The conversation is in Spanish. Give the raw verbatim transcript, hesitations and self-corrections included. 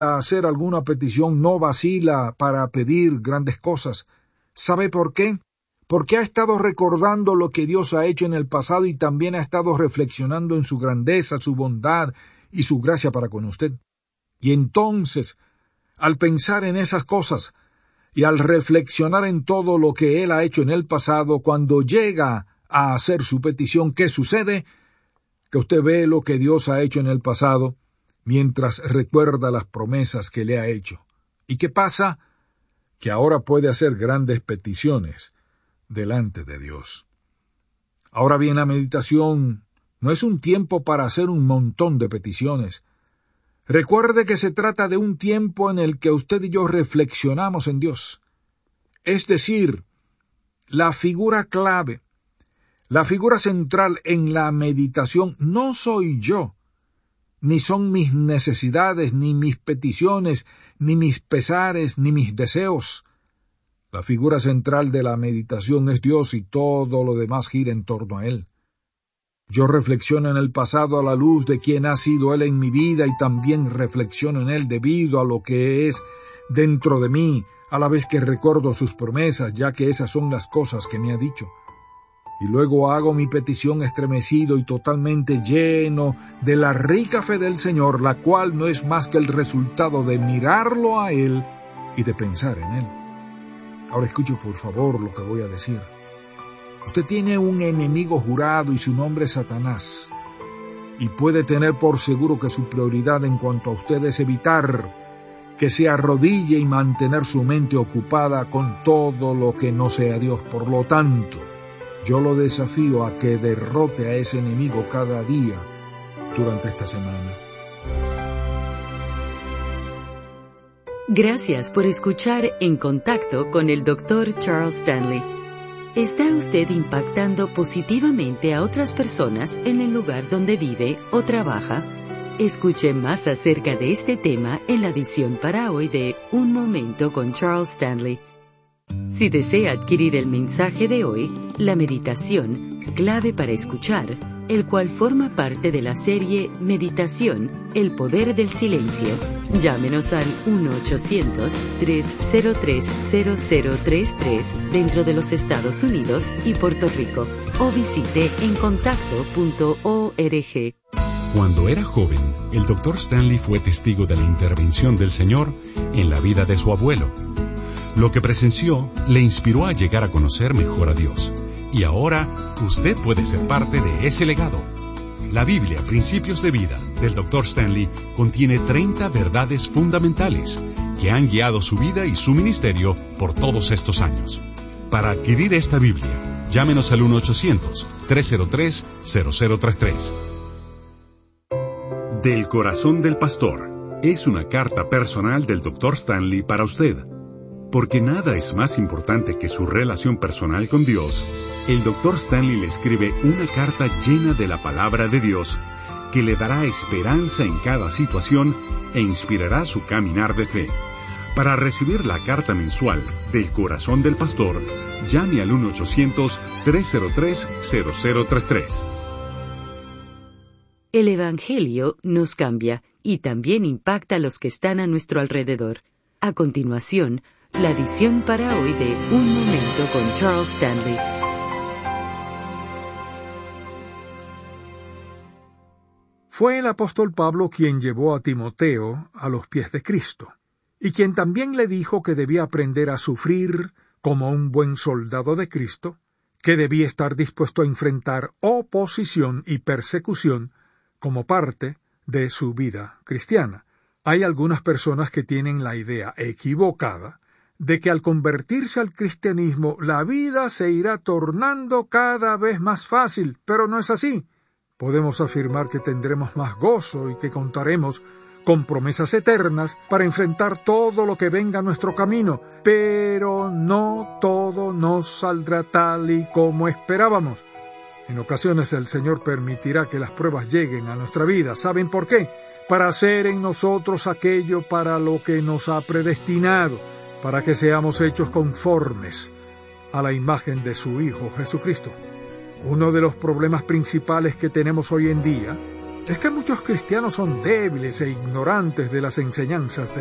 a hacer alguna petición no vacila para pedir grandes cosas. ¿Sabe por qué? Porque ha estado recordando lo que Dios ha hecho en el pasado y también ha estado reflexionando en su grandeza, su bondad y su gracia para con usted. Y entonces, al pensar en esas cosas y al reflexionar en todo lo que Él ha hecho en el pasado, cuando llega a hacer su petición, ¿qué sucede? Que usted ve lo que Dios ha hecho en el pasado mientras recuerda las promesas que le ha hecho. ¿Y qué pasa? Que ahora puede hacer grandes peticiones delante de Dios. Ahora bien, la meditación no es un tiempo para hacer un montón de peticiones. Recuerde que se trata de un tiempo en el que usted y yo reflexionamos en Dios. Es decir, la figura clave, la figura central en la meditación no soy yo, ni son mis necesidades, ni mis peticiones, ni mis pesares, ni mis deseos. La figura central de la meditación es Dios y todo lo demás gira en torno a Él. Yo reflexiono en el pasado a la luz de quién ha sido Él en mi vida y también reflexiono en Él debido a lo que es dentro de mí, a la vez que recuerdo sus promesas, ya que esas son las cosas que me ha dicho. Y luego hago mi petición estremecido y totalmente lleno de la rica fe del Señor, la cual no es más que el resultado de mirarlo a Él y de pensar en Él. Ahora escuche por favor lo que voy a decir. Usted tiene un enemigo jurado y su nombre es Satanás. Y puede tener por seguro que su prioridad en cuanto a usted es evitar que se arrodille y mantener su mente ocupada con todo lo que no sea Dios. Por lo tanto, yo lo desafío a que derrote a ese enemigo cada día durante esta semana. Gracias por escuchar En Contacto con el doctor Charles Stanley. ¿Está usted impactando positivamente a otras personas en el lugar donde vive o trabaja? Escuche más acerca de este tema en la edición para hoy de Un Momento con Charles Stanley. Si desea adquirir el mensaje de hoy, la meditación, clave para escuchar, el cual forma parte de la serie Meditación, el poder del silencio, llámenos al uno ochocientos, tres cero tres, cero cero tres tres dentro de los Estados Unidos y Puerto Rico o visite en contacto punto org. Cuando era joven, el doctor Stanley fue testigo de la intervención del Señor en la vida de su abuelo. Lo que presenció le inspiró a llegar a conocer mejor a Dios. Y ahora, usted puede ser parte de ese legado. La Biblia, Principios de Vida, del doctor Stanley, contiene treinta verdades fundamentales que han guiado su vida y su ministerio por todos estos años. Para adquirir esta Biblia, llámenos al uno ochocientos, tres cero tres, cero cero tres tres. Del corazón del pastor es una carta personal del doctor Stanley para usted. Porque nada es más importante que su relación personal con Dios, el doctor Stanley le escribe una carta llena de la palabra de Dios que le dará esperanza en cada situación e inspirará su caminar de fe. Para recibir la carta mensual del corazón del pastor, llame al uno ochocientos, tres cero tres, cero cero tres tres. El Evangelio nos cambia y también impacta a los que están a nuestro alrededor. A continuación, la edición para hoy de Un Momento con Charles Stanley. Fue el apóstol Pablo quien llevó a Timoteo a los pies de Cristo, y quien también le dijo que debía aprender a sufrir como un buen soldado de Cristo, que debía estar dispuesto a enfrentar oposición y persecución como parte de su vida cristiana. Hay algunas personas que tienen la idea equivocada de que al convertirse al cristianismo la vida se irá tornando cada vez más fácil, pero no es así. Podemos afirmar que tendremos más gozo y que contaremos con promesas eternas para enfrentar todo lo que venga a nuestro camino, pero no todo nos saldrá tal y como esperábamos. En ocasiones el Señor permitirá que las pruebas lleguen a nuestra vida. ¿Saben por qué? Para hacer en nosotros aquello para lo que nos ha predestinado, para que seamos hechos conformes a la imagen de su Hijo Jesucristo. Uno de los problemas principales que tenemos hoy en día Es que muchos cristianos son débiles e ignorantes de las enseñanzas de